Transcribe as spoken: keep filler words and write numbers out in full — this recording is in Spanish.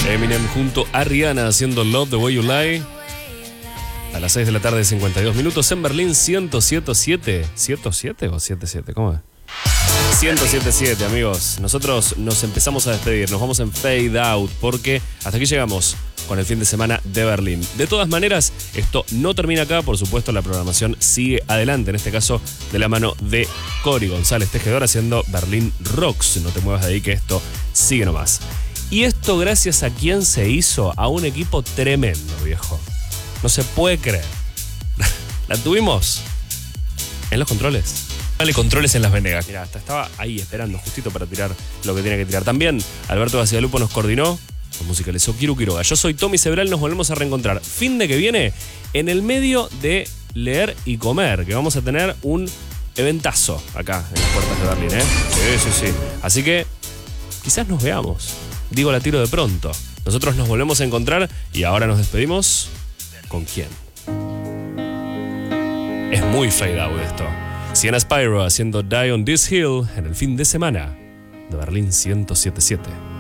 Eminem junto a Rihanna haciendo Love the Way You Lie. A las seis de la tarde, cincuenta y dos minutos en Berlín, ciento siete punto siete. ¿ciento siete o setenta y siete? ¿Cómo es? ciento siete punto siete, amigos. Nosotros nos empezamos a despedir, nos vamos en fade out porque hasta aquí llegamos con el fin de semana de Berlín. De todas maneras, esto no termina acá, por supuesto, la programación sigue adelante, en este caso de la mano de Cori González Tejedor haciendo Berlín Rocks. No te muevas de ahí que esto sigue nomás. Y esto gracias a quien se hizo, a un equipo tremendo, viejo. No se puede creer. La tuvimos en los controles. Dale controles en Las Venegas. Mira, hasta estaba ahí esperando justito para tirar lo que tenía que tirar. También Alberto Gacigalupo nos coordinó. Con musicalizó Kiru Quiroga. Yo soy Tommy Sebral, nos volvemos a reencontrar fin de que viene en el medio de Leer y Comer, que vamos a tener un eventazo acá en las puertas de Berlín, ¿eh? Sí, sí, sí. Así que quizás nos veamos. Digo, la tiro de pronto. Nosotros nos volvemos a encontrar y ahora nos despedimos. ¿Con quién? Es muy fade out esto. Sienna Spyro haciendo Die on This Hill en el fin de semana de Berlín ciento siete punto siete.